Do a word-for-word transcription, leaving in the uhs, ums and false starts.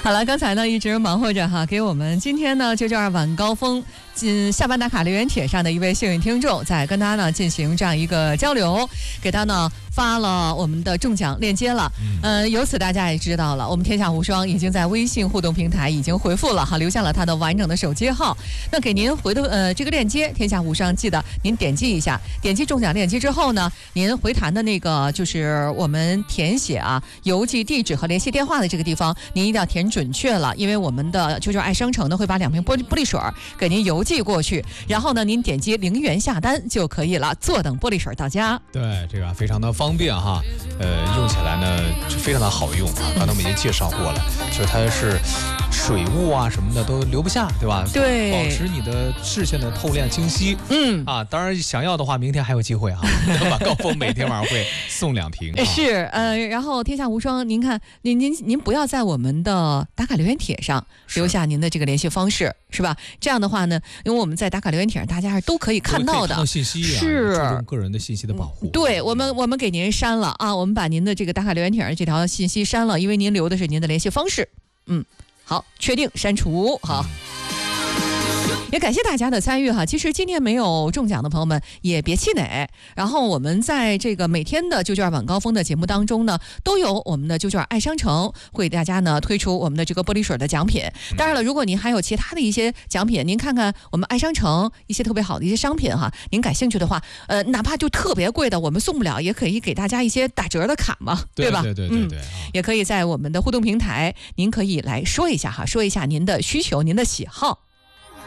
好了，刚才呢一直忙活着哈，给我们今天呢就这样晚高峰进下班打卡留言帖上的一位幸运听众，在跟他呢进行这样一个交流，给他呢发了我们的中奖链接了。嗯、呃，由此大家也知道了，我们天下无双已经在微信互动平台已经回复了哈，留下了他的完整的手机号。那给您回的呃这个链接，天下无双记得您点击一下，点击中奖链接之后呢，您回弹的那个就是我们填写啊邮寄地址和联系电话的这个地方，您一定要填准确了，因为我们的九九爱商城呢会把两瓶玻璃玻璃水给您邮寄过去，然后呢您点击零元下单就可以了，坐等玻璃水到家。 对，这个非常的方便哈，呃，用起来呢非常的好用啊。刚才我们已经介绍过了，就是它是水雾啊什么的都留不下，对吧？ 对， 保持你的视线的透亮清晰。 嗯啊，当然想要的话，明天还有机会啊，晚高峰每天晚上会送两瓶。啊、 是，呃，然后天下无双，您看，您您您不要在我们的打卡留言帖上留下您的这个联系方式，是吧？这样的话呢，因为我们在打卡留言帖上，大家是都可以看到的， 看到信息啊， 是注重个人的信息的保护。 对我们，我们给您删了啊，我们把您的这个打卡留言帖上这条信息删了，因为您留的是您的联系方式。嗯，好，确定删除，好。也感谢大家的参与哈，其实今天没有中奖的朋友们也别气馁。然后我们在这个每天的九九二晚高峰的节目当中呢，都有我们的九九二爱商城会给大家呢推出我们的这个玻璃水的奖品。当然了，如果您还有其他的一些奖品，您看看我们爱商城一些特别好的一些商品哈，您感兴趣的话，呃，哪怕就特别贵的我们送不了，也可以给大家一些打折的卡嘛， 对吧？ 对对对对、 嗯，也可以在我们的互动平台，您可以来说一下哈，说一下您的需求，您的喜好。